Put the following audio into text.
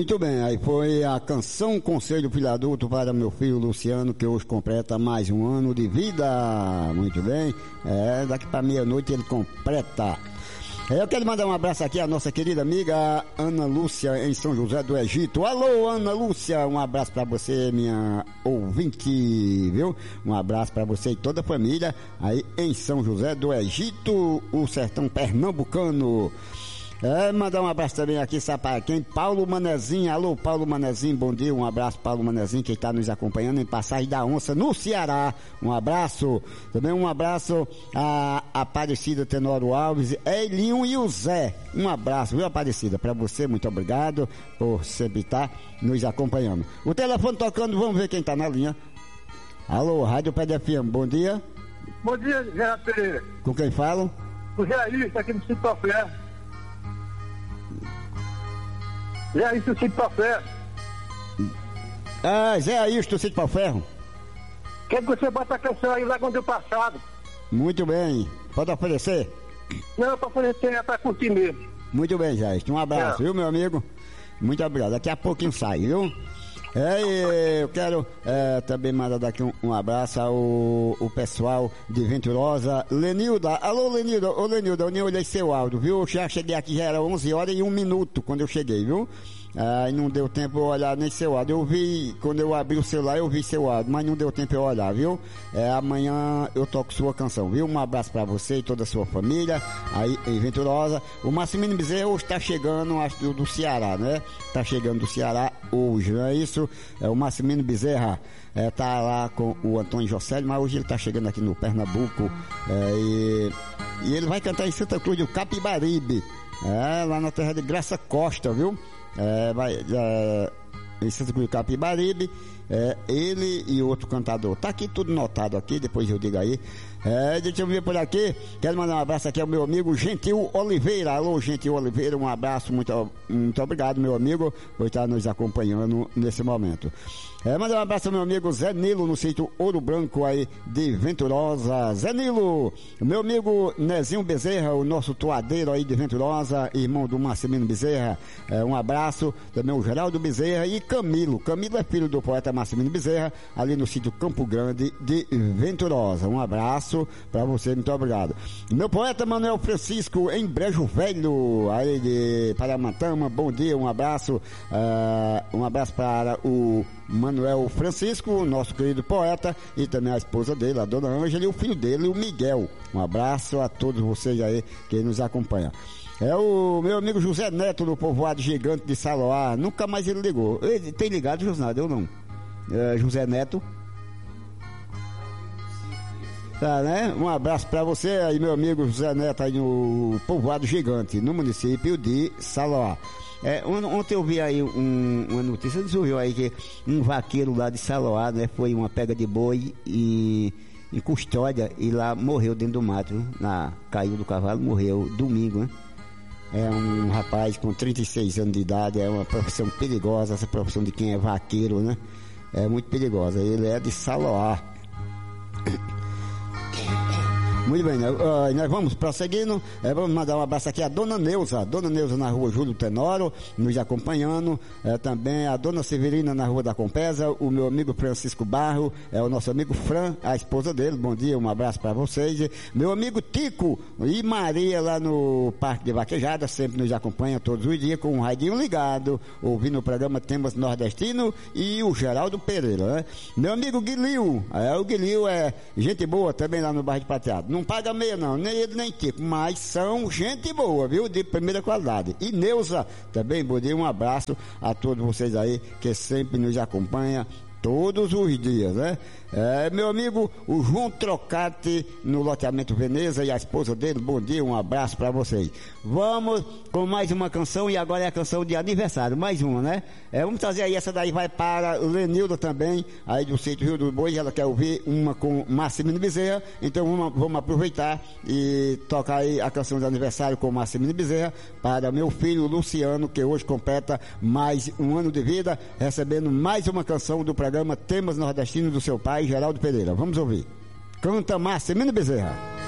Muito bem, aí foi a canção Conselho Filho Adulto para meu filho Luciano, que hoje completa mais um ano de vida. Muito bem, daqui para meia-noite ele completa. Eu quero mandar um abraço aqui à nossa querida amiga Ana Lúcia, em São José do Egito. Alô, Ana Lúcia, um abraço para você, minha ouvinte, viu? Um abraço para você e toda a família aí em São José do Egito, o sertão pernambucano. Mandar um abraço também aqui, sabe para quem? Paulo Manezinho. Alô, Paulo Manezinho, bom dia, um abraço, Paulo Manezinho, que está nos acompanhando em Passagem da Onça, no Ceará. Um abraço. Também um abraço a Aparecida Tenório Alves, Elinho e o Zé. Um abraço, viu, Aparecida? Para você, muito obrigado por sempre estar nos acompanhando. O telefone tocando, vamos ver quem está na linha. Alô, Rádio PDFM, bom dia. Bom dia, Gerardo Pereira. Com quem falam? O Jair, aqui no Sítio Café. Zé Ailton do Sítio Pau-Ferro. Zé Ailton do Sítio Pau-Ferro. Quero que você bota a canção aí lá quando eu passado. Muito bem, pode oferecer? Não, para oferecer é para curtir mesmo. Muito bem, Zé Ailton, um abraço, viu, meu amigo? Muito obrigado, daqui a pouquinho sai, viu? Eu quero também mandar daqui um abraço ao pessoal de Venturosa. Lenilda, alô Lenilda, ô Lenilda, eu nem olhei seu áudio, viu? Eu já cheguei aqui, já era 11 horas e 1 minuto quando eu cheguei, viu? Aí não deu tempo eu olhar nem seu áudio. Eu vi, quando eu abri o celular, eu vi seu áudio, mas não deu tempo eu olhar, viu? Amanhã eu toco sua canção, viu? Um abraço pra você e toda a sua família aí em Venturosa. O Massimino Bezerra hoje tá chegando, acho, do Ceará, né? Tá chegando do Ceará hoje, não é isso? O Massimino Bezerra tá lá com o Antônio Josélio, mas hoje ele tá chegando aqui no Pernambuco, e ele vai cantar em Santa Cruz do Capibaribe, lá na terra de Graça Costa, viu? Em Santa Cruz do Capibaribe, ele e outro cantador. Tá aqui tudo notado aqui, depois eu digo aí. Deixa eu ver por aqui. Quero mandar um abraço aqui ao meu amigo Gentil Oliveira. Alô, Gentil Oliveira, um abraço, muito obrigado, meu amigo, por estar nos acompanhando nesse momento. Mandar um abraço ao meu amigo Zé Nilo, no sítio Ouro Branco aí de Venturosa. Zé Nilo, meu amigo Nezinho Bezerra, o nosso toadeiro aí de Venturosa, irmão do Massimino Bezerra, um abraço. Também o Geraldo Bezerra e Camilo é filho do poeta Massimino Bezerra, ali no sítio Campo Grande de Venturosa. Um abraço pra você, muito obrigado. Meu poeta Manuel Francisco, em Brejo Velho, aí de Paramatama, bom dia, um abraço para o Manuel Francisco, nosso querido poeta, e também a esposa dele, a dona Ângela, e o filho dele, o Miguel. Um abraço a todos vocês aí que nos acompanham. O meu amigo José Neto, do povoado gigante de Saloá. Nunca mais ele ligou. Ele tem ligado, José, eu não. José Neto. Tá, né? Um abraço pra você aí, meu amigo José Neto, aí no povoado gigante, no município de Saloá. Ontem eu vi aí uma notícia, você viu aí que um vaqueiro lá de Saloá, né, foi uma pega de boi em Custódia e lá morreu dentro do mato, caiu do cavalo, morreu domingo, né? Um rapaz com 36 anos de idade, é uma profissão perigosa, essa profissão de quem é vaqueiro, né? É muito perigosa, ele é de Saloá. Muito bem, nós vamos prosseguindo, vamos mandar um abraço aqui à Dona Neuza na rua Júlio Tenório, nos acompanhando, também a Dona Severina na rua da Compesa, o meu amigo Francisco Barro, o nosso amigo Fran, a esposa dele, bom dia, um abraço para vocês, meu amigo Tico e Maria lá no Parque de Vaquejada, sempre nos acompanha todos os dias com um radinho ligado, ouvindo o programa Temas Nordestino, e o Geraldo Pereira, né? Meu amigo Guilil, o Guilil é gente boa também lá no bairro de Prateado. Não paga meia não, nem ele nem Tico, mas são gente boa, viu? De primeira qualidade. E Neuza, também, bom dia, um abraço a todos vocês aí que sempre nos acompanham todos os dias, né? Meu amigo, o João Trocati, no loteamento Veneza, e a esposa dele, bom dia, um abraço pra vocês. Vamos com mais uma canção, e agora é a canção de aniversário, mais uma, né? Vamos trazer aí, essa daí vai para Lenilda também, aí do sítio Rio do Boi, ela quer ouvir uma com Massimino Bezerra, então vamos aproveitar e tocar aí a canção de aniversário com Massimino Bezerra para meu filho Luciano, que hoje completa mais um ano de vida, recebendo mais uma canção do programa Temas Nordestinos do seu pai, Geraldo Pereira. Vamos ouvir. Canta Massimino Bezerra.